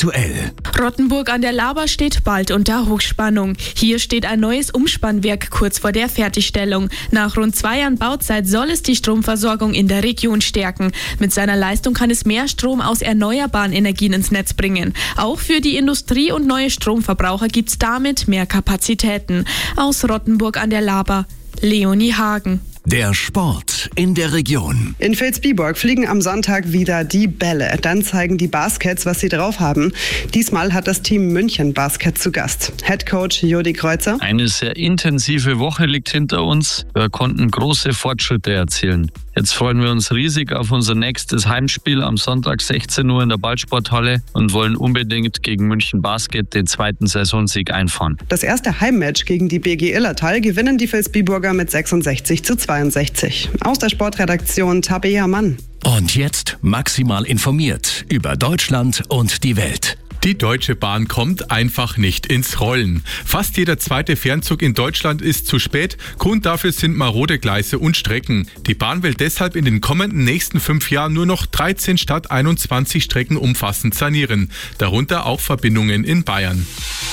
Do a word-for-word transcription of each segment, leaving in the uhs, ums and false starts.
aktuell. Rottenburg an der Laber steht bald unter Hochspannung. Hier steht ein neues Umspannwerk kurz vor der Fertigstellung. Nach rund zwei Jahren Bauzeit soll es die Stromversorgung in der Region stärken. Mit seiner Leistung kann es mehr Strom aus erneuerbaren Energien ins Netz bringen. Auch für die Industrie und neue Stromverbraucher gibt es damit mehr Kapazitäten. Aus Rottenburg an der Laber, Leonie Hagen. Der Sport in der Region. In Vilsbiburg fliegen am Sonntag wieder die Bälle. Dann zeigen die Baskets, was sie drauf haben. Diesmal hat das Team München Basket zu Gast. Headcoach Jodi Kreuzer. Eine sehr intensive Woche liegt hinter uns. Wir konnten große Fortschritte erzielen. Jetzt freuen wir uns riesig auf unser nächstes Heimspiel am Sonntag sechzehn Uhr in der Ballsporthalle und wollen unbedingt gegen München Basket den zweiten Saisonsieg einfahren. Das erste Heimmatch gegen die B G Illertal gewinnen die Vilsbiburger mit sechsundsechzig zu zweiundsechzig. Aus der Sportredaktion Tabea Mann. Und jetzt maximal informiert über Deutschland und die Welt. Die Deutsche Bahn kommt einfach nicht ins Rollen. Fast jeder zweite Fernzug in Deutschland ist zu spät. Grund dafür sind marode Gleise und Strecken. Die Bahn will deshalb in den kommenden nächsten fünf Jahren nur noch dreizehn statt einundzwanzig Strecken umfassend sanieren. Darunter auch Verbindungen in Bayern.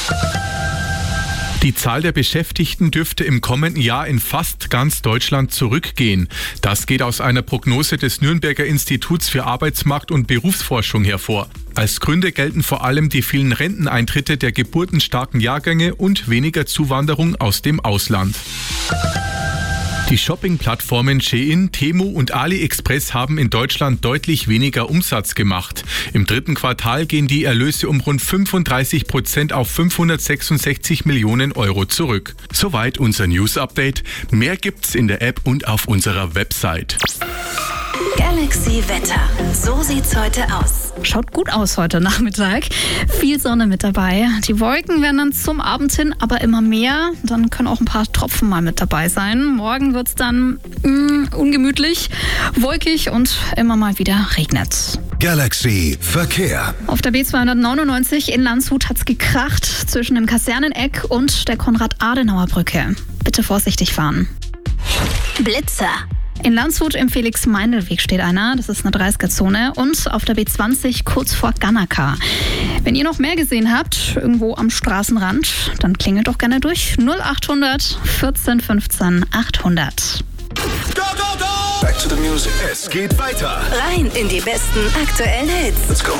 Die Zahl der Beschäftigten dürfte im kommenden Jahr in fast ganz Deutschland zurückgehen. Das geht aus einer Prognose des Nürnberger Instituts für Arbeitsmarkt- und Berufsforschung hervor. Als Gründe gelten vor allem die vielen Renteneintritte der geburtenstarken Jahrgänge und weniger Zuwanderung aus dem Ausland. Die Shopping-Plattformen Shein, Temu und AliExpress haben in Deutschland deutlich weniger Umsatz gemacht. Im dritten Quartal gehen die Erlöse um rund fünfunddreißig Prozent auf fünfhundertsechsundsechzig Millionen Euro zurück. Soweit unser News-Update. Mehr gibt's in der App und auf unserer Website. Galaxy Wetter. So sieht's heute aus. Schaut gut aus heute Nachmittag. Viel Sonne mit dabei. Die Wolken werden dann zum Abend hin aber immer mehr. Dann können auch ein paar Tropfen mal mit dabei sein. Morgen wird's dann mh, ungemütlich, wolkig und immer mal wieder regnet. Galaxy Verkehr. Auf der B zweihundertneunundneunzig in Landshut hat's gekracht zwischen dem Kaserneneck und der Konrad-Adenauer-Brücke. Bitte vorsichtig fahren. Blitzer. In Landshut im Felix-Meindl-Weg steht einer, das ist eine dreißiger-Zone, und auf der B zwanzig kurz vor Gannaka. Wenn ihr noch mehr gesehen habt, irgendwo am Straßenrand, dann klingelt doch gerne durch null achthundert vierzehn fünfzehn achthundert. Go, go, go! Back to the music. Es geht weiter. Rein in die besten aktuellen Hits. Let's go.